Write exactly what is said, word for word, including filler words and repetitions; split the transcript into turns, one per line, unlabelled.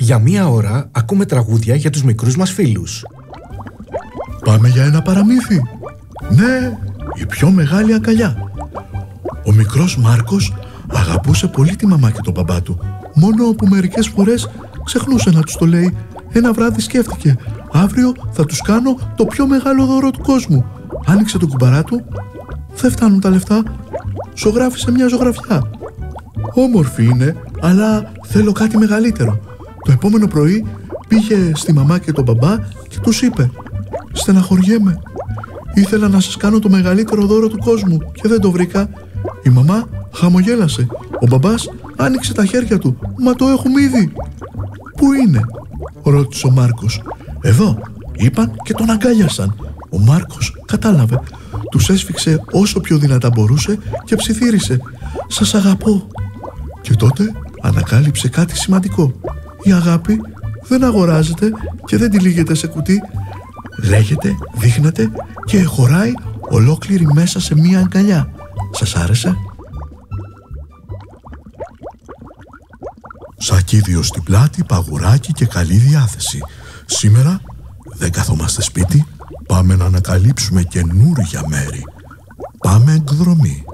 Για μία ώρα ακούμε τραγούδια για τους μικρούς μας φίλους.
Πάμε για ένα παραμύθι. Ναι, η πιο μεγάλη αγκαλιά. Ο μικρός Μάρκος αγαπούσε πολύ τη μαμά και τον μπαμπά του. Μόνο που μερικές φορές ξεχνούσε να τους το λέει. Ένα βράδυ σκέφτηκε, αύριο θα τους κάνω το πιο μεγάλο δώρο του κόσμου. Άνοιξε το κουμπαρά του. Δεν φτάνουν τα λεφτά. Ζωγράφισε μια ζωγραφιά. Όμορφη είναι, αλλά θέλω κάτι μεγαλύτερο. Το επόμενο πρωί πήγε στη μαμά και τον μπαμπά και τους είπε: στεναχωριέμαι. Ήθελα να σας κάνω το μεγαλύτερο δώρο του κόσμου και δεν το βρήκα. Η μαμά χαμογέλασε. Ο μπαμπάς άνοιξε τα χέρια του. Μα το έχουμε ήδη. Πού είναι? Ρώτησε ο Μάρκος. Εδώ, είπαν και τον αγκάλιασαν. Ο Μάρκος κατάλαβε. Τους έσφιξε όσο πιο δυνατά μπορούσε και ψιθύρισε: σας αγαπώ. Και τότε ανακάλυψε κάτι σημαντικό. Η αγάπη δεν αγοράζεται και δεν τυλίγεται σε κουτί. Λέγεται, δείχνεται και χωράει ολόκληρη μέσα σε μία αγκαλιά. Σας άρεσε? Σακίδιο στην πλάτη, παγουράκι και καλή διάθεση. Σήμερα δεν καθόμαστε σπίτι. Πάμε να ανακαλύψουμε καινούργια μέρη. Πάμε εκδρομή.